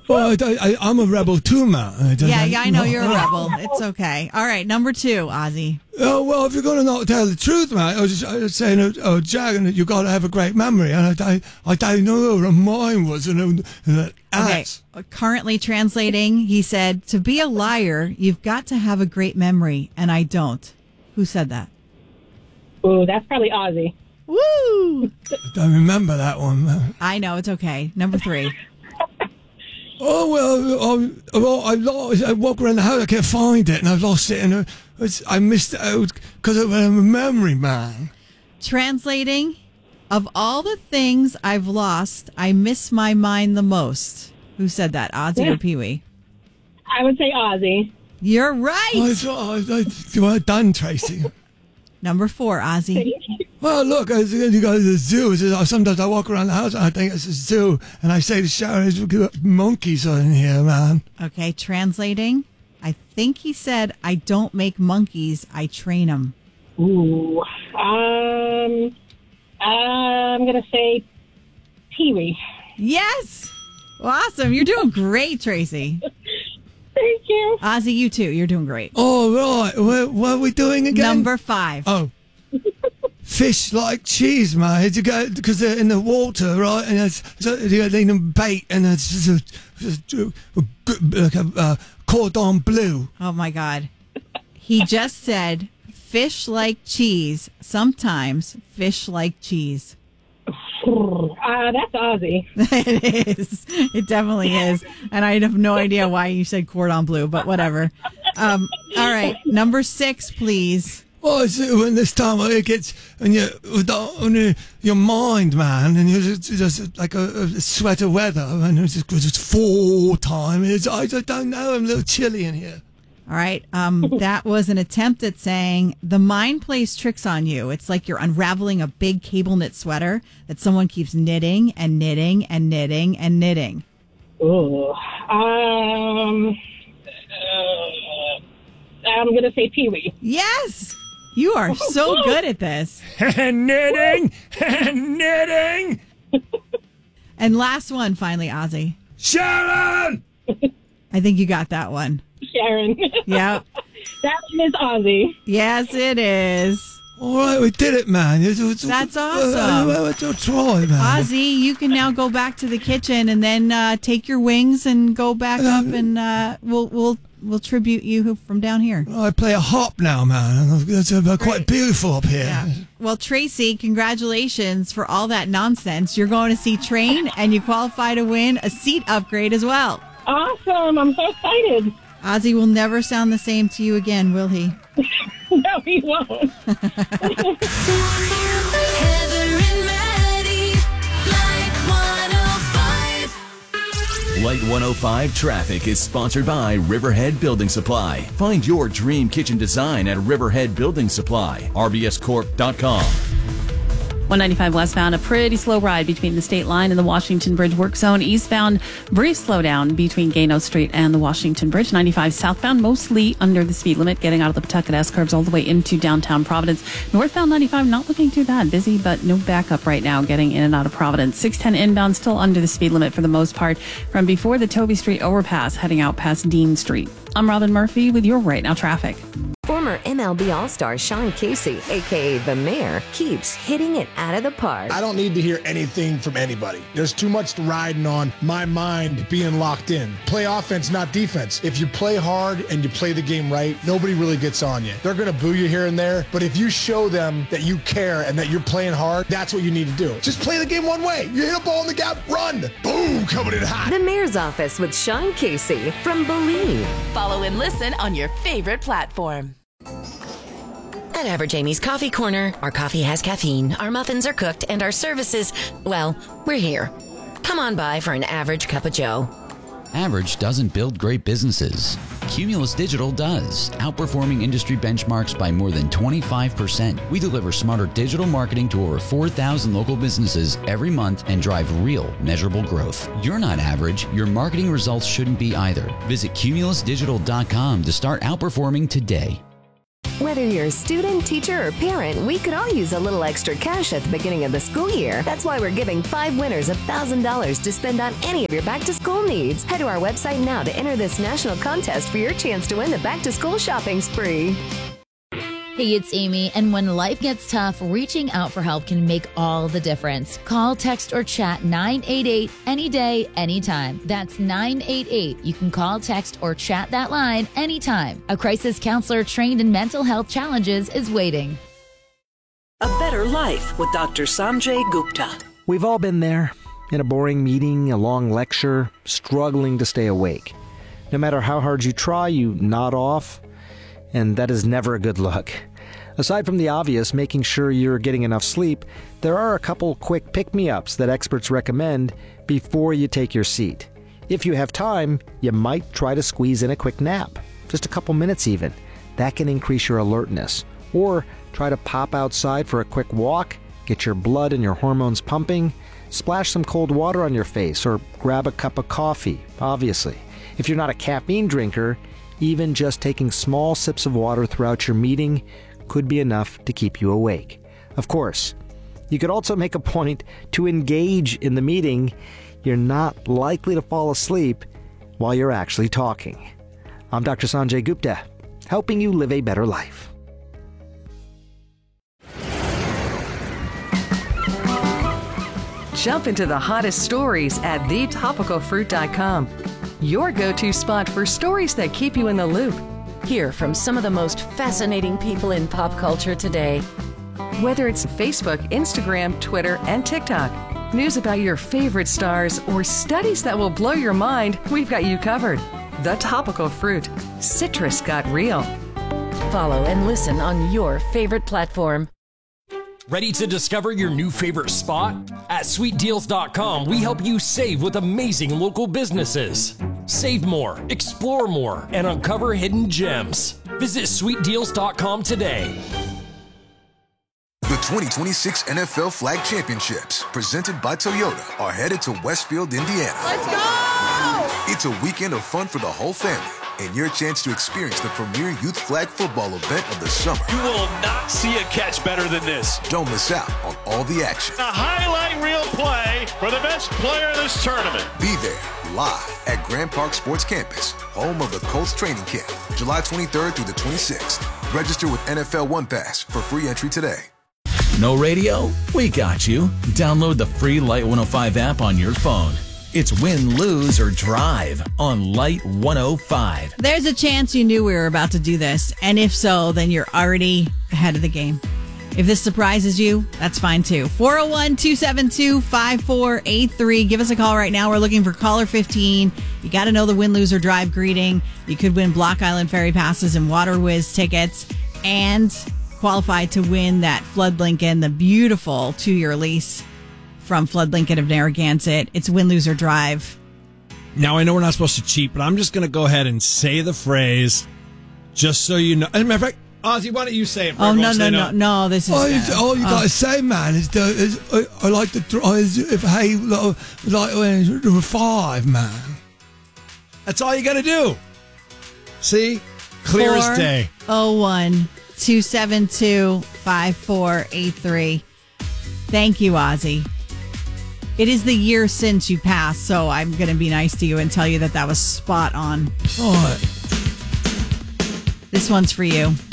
Well, I'm a rebel too, man. Yeah, I know you're a rebel. It's okay. All right, number 2, Ozzy. Oh, well, if you're going to not tell the truth, man, I was saying, Jack, you got to have a great memory. And I don't know what mine was. Okay, currently translating, he said, to be a liar, you've got to have a great memory, and I don't. Who said that? Oh, that's probably Ozzy. Woo! I don't remember that one, man. I know, it's okay. Number 3. Oh, well, I walk around the house, I can't find it, and I've lost it, and I missed it out because I'm a memory man. Translating, of all the things I've lost, I miss my mind the most. Who said that, Ozzy or Pee-wee? I would say Ozzy. You're right. Well done, Tracy. Number 4, Ozzy. Well, look, you go to the zoo. Sometimes I walk around the house and I think it's a zoo. And I say to Sharon, there's monkeys in here, man. Okay, translating. I think he said, I don't make monkeys, I train them. Ooh. I'm going to say Pee-wee. Yes. Awesome. You're doing great, Tracy. Thank you. Ozzy, you too. You're doing great. Oh, right. What are we doing again? Number 5. Oh. Fish like cheese, man. Because they're in the water, right? And they need them bait, and it's just like a cordon bleu. Oh, my God. He just said, fish like cheese. Sometimes fish like cheese. That's Ozzy. It is. It definitely is. And I have no idea why you said cordon bleu, but whatever. All right. Number 6, please. Well, it's when this time it gets on your mind, man, and you're just like a sweat of weather, and it's just fall time. I don't know. I'm a little chilly in here. All right. That was an attempt at saying the mind plays tricks on you. It's like you're unraveling a big cable knit sweater that someone keeps knitting and knitting and knitting and knitting. Ooh. I'm going to say Pee-wee. Yes. You are so good at this. Knitting. Knitting. And last one, finally, Ozzy. Sharon! I think you got that one. Sharon. Yep. That one is Ozzy. Yes, it is. All right, we did it, man. That's awesome. Let's try, man. Ozzy, you can now go back to the kitchen and then take your wings and go back up, and we'll tribute you from down here. I play a hop now, man. It's quite beautiful up here. Yeah. Well, Tracy, congratulations for all that nonsense. You're going to see Train, and you qualify to win a seat upgrade as well. Awesome. I'm so excited. Ozzy will never sound the same to you again, will he? No, he won't. Heather and Maddie, Light 105. Light 105 traffic is sponsored by Riverhead Building Supply. Find your dream kitchen design at Riverhead Building Supply. RBScorp.com. 195 westbound, a pretty slow ride between the state line and the Washington Bridge work zone. Eastbound, brief slowdown between Gano Street and the Washington Bridge. 95 southbound, mostly under the speed limit, getting out of the Pawtucket S-curves all the way into downtown Providence. Northbound 95, not looking too bad. Busy, but no backup right now getting in and out of Providence. 610 inbound, still under the speed limit for the most part from before the Toby Street overpass, heading out past Dean Street. I'm Robin Murphy with your Right Now traffic. Former MLB All-Star Sean Casey, a.k.a. The Mayor, keeps hitting it out of the park. I don't need to hear anything from anybody. There's too much riding on my mind being locked in. Play offense, not defense. If you play hard and you play the game right, nobody really gets on you. They're going to boo you here and there, but if you show them that you care and that you're playing hard, that's what you need to do. Just play the game one way. You hit a ball in the gap, run. Boom, coming in hot. The Mayor's Office with Sean Casey from Believe. Follow and listen on your favorite platform. At Average Amy's Coffee Corner, our coffee has caffeine, our muffins are cooked, and our services, well, we're here. Come on by for an average cup of joe. Average doesn't build great businesses. Cumulus Digital does, outperforming industry benchmarks by more than 25%. We deliver smarter digital marketing to over 4,000 local businesses every month and drive real, measurable growth. You're not average. Your marketing results shouldn't be either. Visit cumulusdigital.com to start outperforming today. Whether you're a student, teacher, or parent, we could all use a little extra cash at the beginning of the school year. That's why we're giving 5 winners $1,000 to spend on any of your back-to-school needs. Head to our website now to enter this national contest for your chance to win the back-to-school shopping spree. Hey, it's Amy, and when life gets tough, reaching out for help can make all the difference. Call, text, or chat 988 any day, anytime. That's 988. You can call, text, or chat that line anytime. A crisis counselor trained in mental health challenges is waiting. A Better Life with Dr. Sanjay Gupta. We've all been there. In a boring meeting, a long lecture, struggling to stay awake. No matter how hard you try, you nod off, and that is never a good look. Aside from the obvious, making sure you're getting enough sleep, there are a couple quick pick-me-ups that experts recommend before you take your seat. If you have time, you might try to squeeze in a quick nap, just a couple minutes even. That can increase your alertness. Or try to pop outside for a quick walk, get your blood and your hormones pumping, splash some cold water on your face, or grab a cup of coffee, obviously. If you're not a caffeine drinker, even just taking small sips of water throughout your meeting could be enough to keep you awake. Of course, you could also make a point to engage in the meeting. You're not likely to fall asleep while you're actually talking. I'm Dr. Sanjay Gupta, helping you live a better life. Jump into the hottest stories at thetopicalfruit.com. Your go-to spot for stories that keep you in the loop. Hear from some of the most fascinating people in pop culture today. Whether it's Facebook, Instagram, Twitter, and TikTok, news about your favorite stars, or studies that will blow your mind, we've got you covered. The Topical Fruit. Citrus got real. Follow and listen on your favorite platform. Ready to discover your new favorite spot? At sweetdeals.com, we help you save with amazing local businesses. Save more, explore more, and uncover hidden gems. Visit sweetdeals.com today. The 2026 NFL Flag Championships, presented by Toyota, are headed to Westfield, Indiana. Let's go! It's a weekend of fun for the whole family, and your chance to experience the premier youth flag football event of the summer. You will not see a catch better than this. Don't miss out on all the action. A highlight reel play for the best player in this tournament. Be there, live at Grand Park Sports Campus, home of the Colts training camp, July 23rd through the 26th. Register with NFL One Pass for free entry today. No radio? We got you. Download the free Light 105 app on your phone. It's win, lose, or drive on Light 105. There's a chance you knew we were about to do this, and if so, then you're already ahead of the game. If this surprises you, that's fine too. 401-272-5483. Give us a call right now. We're looking for caller 15. You got to know the win, lose, or drive greeting. You could win Block Island Ferry passes and Water Whiz tickets, and qualify to win that Flood Lincoln, the beautiful 2-year lease from Flood Lincoln of Narragansett. It's win, lose, or drive. Now, I know we're not supposed to cheat, but I'm just going to go ahead and say the phrase, just so you know. As a matter of fact, Ozzy, why don't you say it? Oh, no, this is... All you got to say, man, is I like the drive, if hey, like 5, man. That's all you got to do. See? Clear as day. 401-272-5483. Thank you, Ozzy. It is the year since you passed, so I'm going to be nice to you and tell you that was spot on. All right. This one's for you.